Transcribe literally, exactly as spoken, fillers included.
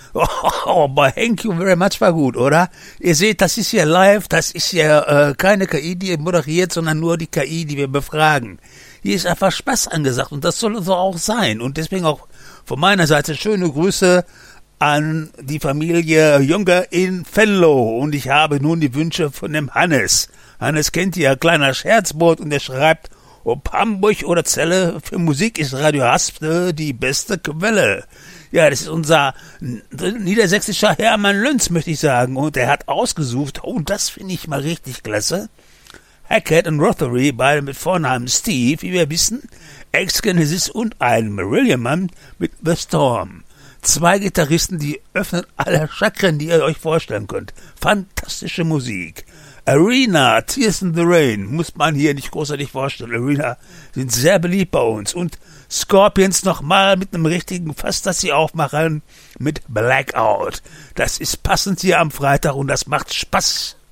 Oh, aber thank you very much war gut, oder? Ihr seht, das ist ja live, das ist ja äh, keine K I, die ihr moderiert, sondern nur die K I, die wir befragen. Hier ist einfach Spaß angesagt und das soll so auch sein. Und deswegen auch von meiner Seite schöne Grüße an die Familie Jünger in Venlo. Und ich habe nun die Wünsche von dem Hannes. Hannes kennt ihr, kleiner Scherzbold, und er schreibt, ob Hamburg oder Celle, für Musik ist Radio Haspe die beste Quelle. Ja, das ist unser niedersächsischer Hermann Lünz, möchte ich sagen. Und er hat ausgesucht, oh, das finde ich mal richtig klasse, Hackett und Rothery, beide mit Vornamen Steve, wie wir wissen, Ex-Genesis und ein Marillion-Mann mit The Storm. Zwei Gitarristen, die öffnen alle Chakren, die ihr euch vorstellen könnt. Fantastische Musik. Arena, Tears in the Rain, muss man hier nicht großartig vorstellen. Arena sind sehr beliebt bei uns. Und Scorpions nochmal mit einem richtigen Fass, das sie aufmachen, mit Blackout. Das ist passend hier am Freitag und das macht Spaß.